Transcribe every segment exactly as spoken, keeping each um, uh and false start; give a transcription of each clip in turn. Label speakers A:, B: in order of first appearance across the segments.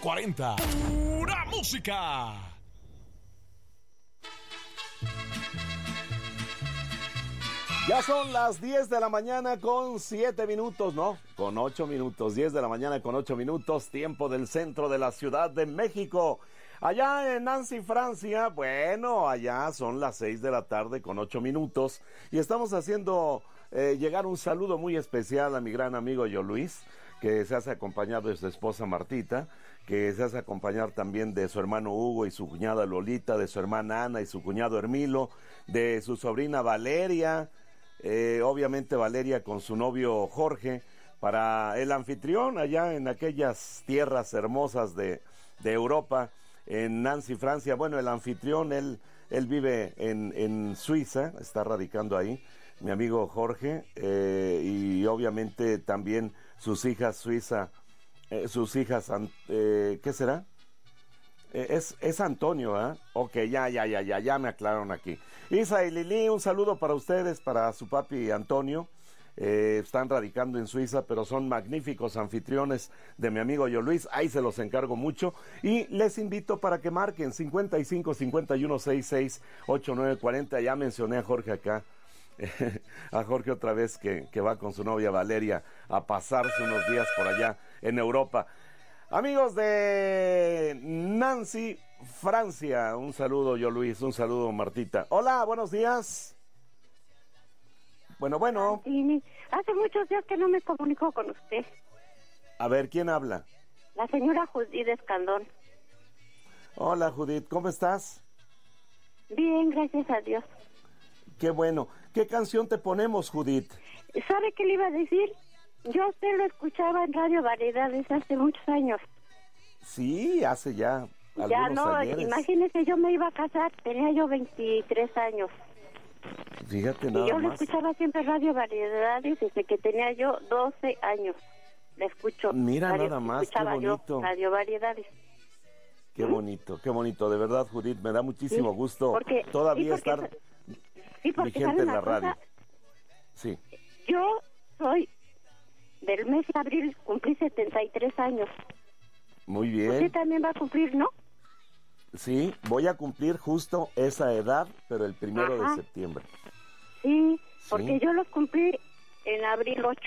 A: cuarenta. ¡Pura música!
B: Ya son las diez de la mañana con siete minutos, no, con ocho minutos, diez de la mañana con ocho minutos, tiempo del centro de la Ciudad de México. Allá en Nancy, Francia, bueno, allá son las seis de la tarde con ocho minutos y estamos haciendo eh, llegar un saludo muy especial a mi gran amigo Yo Luis, que se hace acompañar de su esposa Martita, que se hace acompañar también de su hermano Hugo y su cuñada Lolita, de su hermana Ana y su cuñado Hermilo, de su sobrina Valeria, eh, obviamente Valeria con su novio Jorge, para el anfitrión allá en aquellas tierras hermosas de, de Europa, en Nancy, Francia. Bueno, el anfitrión, él, él vive en, en Suiza, está radicando ahí, mi amigo Jorge, eh, y obviamente también sus hijas Suiza, eh, sus hijas, eh, ¿qué será? Eh, es, es Antonio, ¿eh? Ok, ya, ya, ya, ya, ya me aclararon aquí. Isa y Lili, un saludo para ustedes, para su papi Antonio. Eh, están radicando en Suiza, pero son magníficos anfitriones de mi amigo Yo Luis, ahí se los encargo mucho y les invito para que marquen cincuenta y cinco, cincuenta y uno, sesenta y seis, ochenta y nueve, cuarenta. Ya mencioné a Jorge acá, a Jorge otra vez que, que va con su novia Valeria a pasarse unos días por allá en Europa. Amigos de Nancy, Francia, un saludo Yo Luis, un saludo Martita. Hola, buenos días. Bueno, bueno.
C: Sí, hace muchos días que no me comunico con usted.
B: A ver, ¿quién habla?
C: La señora Judith Escandón.
B: Hola, Judith, ¿cómo estás?
C: Bien, gracias a Dios.
B: Qué bueno. ¿Qué canción te ponemos, Judith?
C: ¿Sabe qué le iba a decir? Yo usted lo escuchaba en Radio Variedades hace muchos años.
B: Sí, hace ya algunos
C: Ya no,
B: ayeres.
C: Imagínese, yo me iba a casar, tenía yo veintitrés años.
B: Fíjate nada
C: y yo
B: más.
C: lo escuchaba siempre Radio Variedades desde que tenía yo doce años. La escucho.
B: Mira
C: radio,
B: nada más, qué
C: bonito.
B: bonito.
C: Radio Variedades.
B: Qué ¿Mm? bonito, qué bonito. De verdad, Judith, me da muchísimo
C: sí,
B: gusto
C: porque,
B: todavía
C: sí, porque,
B: estar
C: sí,
B: vigente en la
C: cosa,
B: radio. Sí.
C: Yo soy del mes de abril, cumplí setenta y tres años.
B: Muy bien.
C: Usted también va a cumplir, ¿no?
B: Sí, voy a cumplir justo esa edad, pero el primero Ajá. de septiembre.
C: Sí, porque sí. yo los cumplí en abril ocho.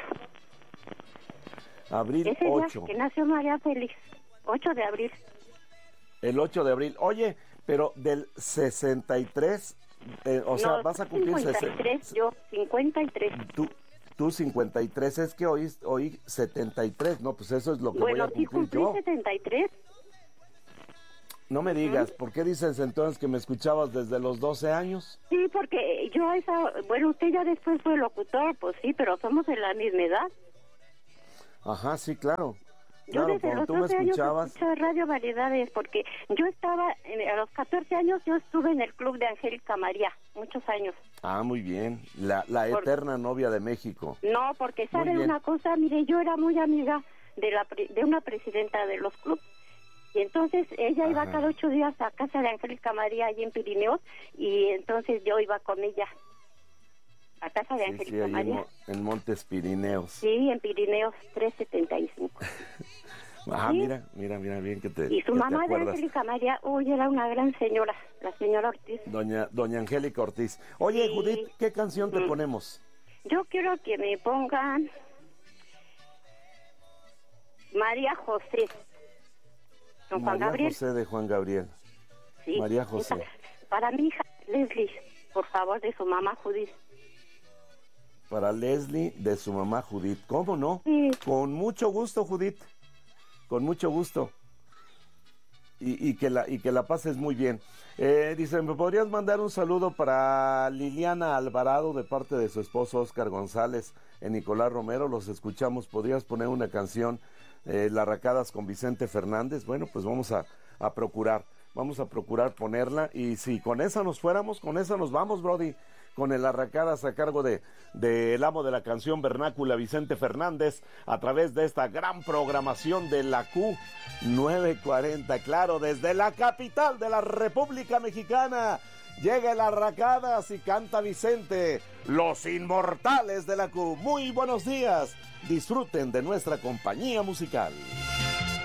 B: Abril
C: Ese
B: ocho.
C: Día que nació María Félix, ocho de abril.
B: El ocho de abril. Oye, pero del sesenta y tres, eh, o no, sea, vas a cumplir...
C: cincuenta y tres, yo, cincuenta y tres.
B: Tú, tú cincuenta y tres, es que hoy, hoy setenta y tres, no, pues eso es lo que
C: bueno,
B: voy a cumplir
C: sí cumplí
B: yo.
C: setenta y tres.
B: No me digas, ¿por qué dices entonces que me escuchabas desde los doce años?
C: Sí, porque yo esa, bueno, usted ya después fue locutor, pues sí, pero somos de la misma edad.
B: Ajá, sí, claro.
C: Yo
B: claro,
C: desde los
B: tú me
C: doce años
B: escuchabas...
C: escuchaba Radio Variedades, porque yo estaba, en, a los catorce años, yo estuve en el club de Angélica María, muchos años.
B: Ah, muy bien, la, la Por... eterna novia de México.
C: No, porque sabe una cosa, mire, yo era muy amiga de, la, de una presidenta de los clubes. Y entonces ella Ajá. iba cada ocho días a casa de Angélica María allí en Pirineos y entonces yo iba con ella a casa de
B: sí,
C: Angélica
B: sí,
C: María.
B: En, en Montes Pirineos.
C: Sí, en Pirineos trescientos setenta y cinco.
B: Ah,
C: ¿sí?
B: mira, mira, mira bien que te
C: Y su
B: que
C: mamá
B: te
C: de Angélica María, uy, era una gran señora, la señora Ortiz.
B: Doña, doña Angélica Ortiz. Oye, sí. Judith, ¿qué canción te mm. ponemos?
C: Yo quiero que me pongan María José. Don Juan
B: María
C: Gabriel.
B: José de Juan Gabriel.
C: Sí,
B: María José.
C: Esa, para mi hija Leslie, por favor, de su mamá Judith.
B: Para Leslie, de su mamá Judith. ¿Cómo no?
C: Sí.
B: Con mucho gusto, Judith. Con mucho gusto. Y, y, que, la, y que la pases muy bien. Eh, dice, ¿me podrías mandar un saludo para Liliana Alvarado de parte de su esposo Oscar González en Nicolás Romero? Los escuchamos. ¿Podrías poner una canción, eh, Las Racadas con Vicente Fernández? Bueno, pues vamos a, a procurar. Vamos a procurar ponerla. Y si con esa nos fuéramos, con esa nos vamos, Brody. Con el Arracadas a cargo de, de el amo de la canción vernácula, Vicente Fernández, a través de esta gran programación de la Q nueve cuarenta, claro, desde la capital de la República Mexicana, llega el Arracadas y canta Vicente, los inmortales de la Q. Muy buenos días, disfruten de nuestra compañía musical.